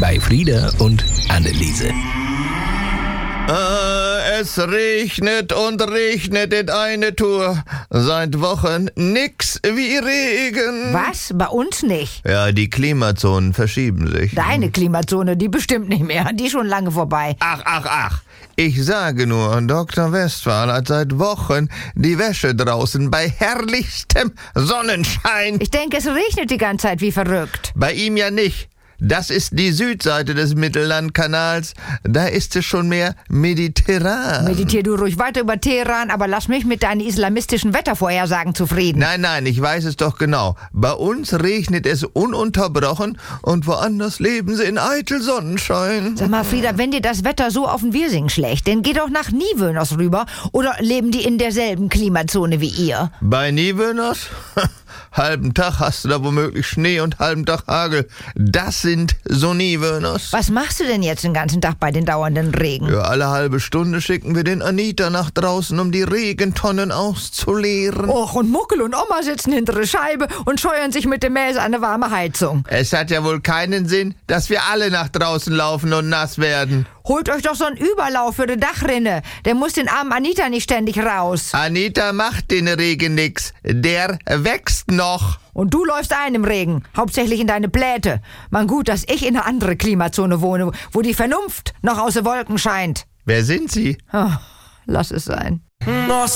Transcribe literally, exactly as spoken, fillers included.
bei Frieda und Anneliese. Äh, es regnet und regnet in eine Tour. Seit Wochen nix wie Regen. Was? Bei uns nicht. Ja, die Klimazonen verschieben sich. Deine Klimazone, die bestimmt nicht mehr. Die ist schon lange vorbei. Ach, ach, ach. Ich sage nur, Doktor Westphal hat seit Wochen die Wäsche draußen bei herrlichstem Sonnenschein. Ich denke, es regnet die ganze Zeit wie verrückt. Bei ihm ja nicht. Das ist die Südseite des Mittellandkanals. Da ist es schon mehr mediterran. Meditier du ruhig weiter über Teheran, aber lass mich mit deinen islamistischen Wettervorhersagen zufrieden. Nein, nein, ich weiß es doch genau. Bei uns regnet es ununterbrochen und woanders leben sie in eitel Sonnenschein. Sag mal, Frieda, wenn dir das Wetter so auf den Wirsing schlägt, dann geh doch nach Niewöhners rüber. Oder leben die in derselben Klimazone wie ihr? Bei Niewöhners? Halben Tag hast du da womöglich Schnee und halben Tag Hagel. Das sind so Niewöhners. Was machst du denn jetzt den ganzen Tag bei den dauernden Regen? Ja, alle halbe Stunde schicken wir den Anita nach draußen, um die Regentonnen auszuleeren. Och, und Muckel und Oma sitzen hinter der Scheibe und scheuern sich mit dem Mäß an eine warme Heizung. Es hat ja wohl keinen Sinn, dass wir alle nach draußen laufen und nass werden. Holt euch doch so einen Überlauf für die Dachrinne. Der muss den armen Anita nicht ständig raus. Anita macht den Regen nix. Der wächst noch. Und du läufst ein im Regen, hauptsächlich in deine Pläte. Man gut, dass ich in eine andere Klimazone wohne, wo die Vernunft noch aus den Wolken scheint. Wer sind Sie? Oh, lass es sein.